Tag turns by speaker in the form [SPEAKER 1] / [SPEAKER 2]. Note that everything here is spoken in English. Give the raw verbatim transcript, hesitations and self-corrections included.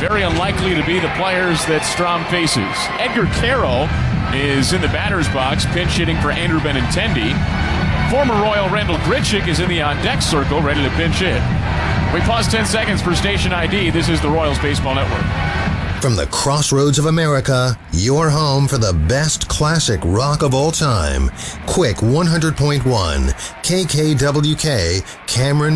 [SPEAKER 1] very unlikely to be the players that Strom faces. Edgar Carroll is in the batter's box, pinch hitting for Andrew Benintendi. Former Royal Randall Gritchick is in the on-deck circle, ready to pinch hit. We pause ten seconds for station I D. This is the Royals Baseball Network.
[SPEAKER 2] From the crossroads of America, your home for the best classic rock of all time. Quick one hundred point one, K K W K, Cameron.